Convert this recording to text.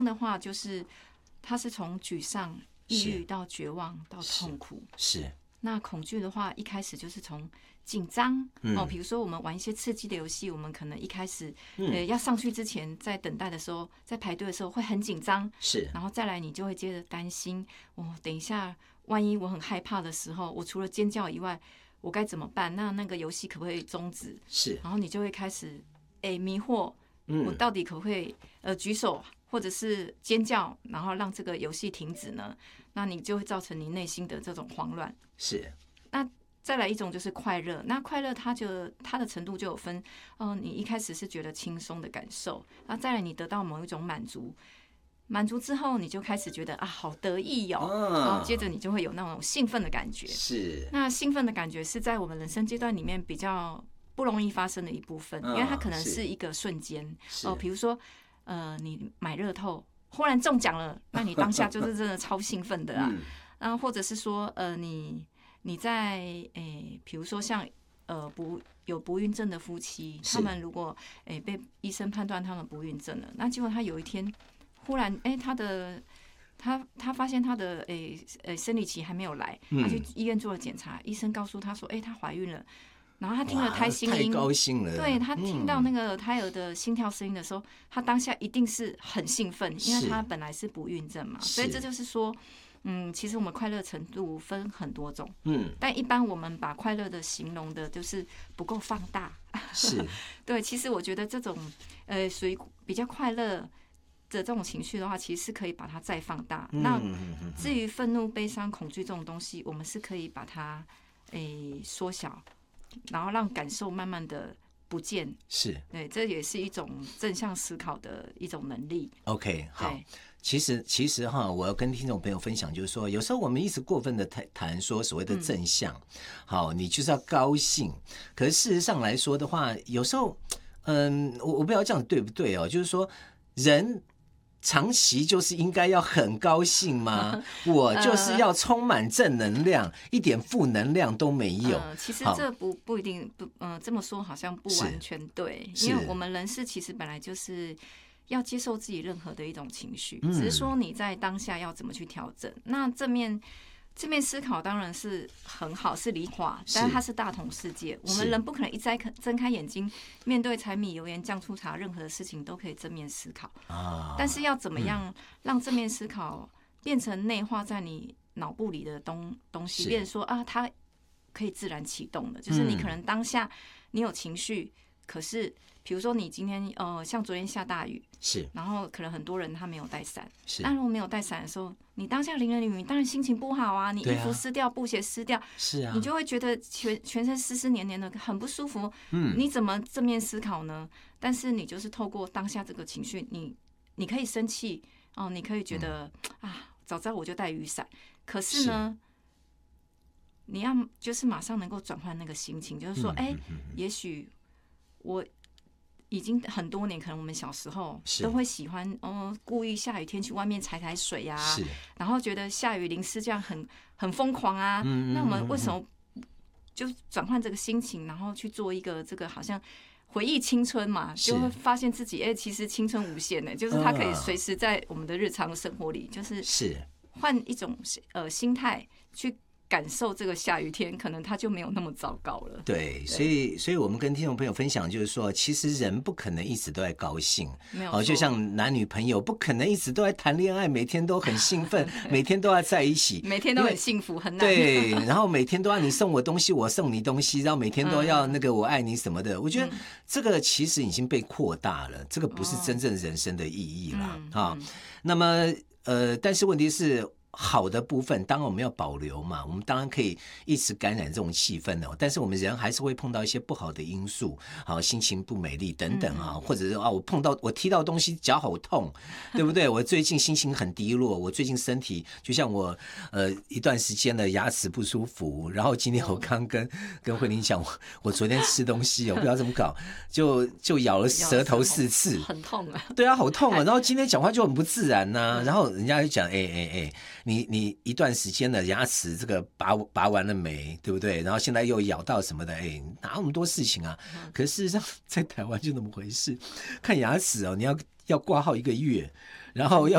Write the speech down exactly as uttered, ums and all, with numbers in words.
的话就是它是从沮丧、抑郁到绝望到痛苦。 是。是那恐惧的话，一开始就是从紧张、 嗯、 哦，比如说我们玩一些刺激的游戏，我们可能一开始、嗯、呃要上去之前，在等待的时候，在排队的时候会很紧张， 是， 然后再来你就会接着担心，哦，等一下万一我很害怕的时候，我除了尖叫以外，我该怎么办？那那个游戏可不可以终止？ 是， 然后你就会开始哎迷惑，嗯、我到底可不可以呃举手或者是尖叫，然后让这个游戏停止呢？那你就会造成你内心的这种慌乱。 是。 那再来一种就是快乐，那快乐它就它的程度就有分，哦、呃，你一开始是觉得轻松的感受，然后再来你得到某一种满足，满足之后你就开始觉得啊好得意哦，哦然后接着你就会有那种兴奋的感觉。 是。 那兴奋的感觉是在我们人生阶段里面比较不容易发生的一部分，因为它可能是一个瞬间哦，比如说呃你买乐透忽然中奖了，那你当下就是真的超兴奋的啊。嗯然后或者是说，呃，你你在诶，比如说像呃不有不孕症的夫妻，他们如果诶被医生判断他们不孕症了，那结果他有一天忽然诶他的他他发现他的诶呃生理期还没有来，他去医院做了检查，医生告诉他说，诶她怀孕了。然后他听了胎心音， 太高兴了。 对他听到那个胎儿的心跳声音的时候，他当下一定是很兴奋，因为他本来是不孕症嘛，所以这就是说。嗯，其实我们快乐程度分很多种，嗯，但一般我们把快乐的形容的就是不够放大， 是， 对，其实我觉得这种呃属于比较快乐的这种情绪的话，其实是可以把它再放大。嗯、那至于愤怒、悲伤、恐惧这种东西，我们是可以把它诶缩小，然后让感受慢慢的不见， 是， 对，这也是一种正向思考的一种能力。 OK， 好。其实，其实哈，我要跟听众朋友分享，就是说，有时候我们一直过分的谈说所谓的正向，嗯、好，你就是要高兴。可是事实上来说的话，有时候，嗯，我我不知道这样对不对哦？就是说，人长期就是应该要很高兴吗？我就是要充满正能量，一点负能量都没有。 呃、其实这不不一定不，嗯、呃，这么说好像不完全对，因为我们人是其实本来就是。要接受自己任何的一种情绪，只是说你在当下要怎么去调整。嗯、那正面正面思考当然是很好，是理化，但是它是大同世界。我们人不可能一摘睁开眼睛，面对柴米油盐酱醋茶，任何的事情都可以正面思考。啊、但是要怎么样让正面思考变成内化在你脑部里的东东西，变成说啊，它可以自然启动的，就是你可能当下你有情绪，可是。比如说你今天呃，像昨天下大雨， 是， 然后可能很多人他没有带伞， 是。 那如果没有带伞的时候，你当下淋了雨，当然心情不好啊，你衣服湿掉，布鞋湿掉， 是啊， 你就会觉得全全身湿湿黏黏的，很不舒服。嗯，你怎么正面思考呢？但是你就是透过当下这个情绪，你你可以生气哦，你可以觉得、嗯、啊，早知道我就带雨伞。可是呢，是你要就是马上能够转换那个心情，就是说，哎、嗯欸，也许我。已经很多年，可能我们小时候都会喜欢，哦，故意下雨天去外面踩踩水呀、啊，然后觉得下雨淋湿这样很很疯狂啊。嗯嗯嗯嗯那我们为什么就转换这个心情，然后去做一个这个好像回忆青春嘛，就会发现自己哎、欸，其实青春无限呢，就是它可以随时在我们的日常生活里，就是是换一种呃心态去。感受这个下雨天，可能它就没有那么糟糕了。 对，对所以，所以我们跟听众朋友分享，就是说，其实人不可能一直都在高兴， 没有、 哦，就像男女朋友不可能一直都在谈恋爱，每天都很兴奋，每天都要在一起， 每天都很幸福，很难。 对，然后每天都要你送我东西，我送你东西，然后每天都要那个我爱你什么的。嗯、我觉得这个其实已经被扩大了，这个不是真正人生的意义啦。啊、哦嗯嗯。那么，呃，但是问题是。好的部分当然我们要保留嘛，我们当然可以一直感染这种气氛哦，但是我们人还是会碰到一些不好的因素，好，心情不美丽等等啊，嗯、或者是啊我碰到我踢到东西脚好痛，对不对？我最近心情很低落，我最近身体就像我呃一段时间的牙齿不舒服，然后今天我刚跟、哦、跟慧玲讲，我我昨天吃东西哦，不知道怎么搞，就就咬了舌头四次， 很痛啊， 对啊，好痛啊，然后今天讲话就很不自然呐、啊，然后人家就讲哎哎哎。你你一段时间的牙齿这个拔拔完了没，对不对？然后现在又咬到什么的，哎，哪有那么多事情啊？可是事实上在台湾就那么回事，看牙齿哦，你要要挂号一个月，然后要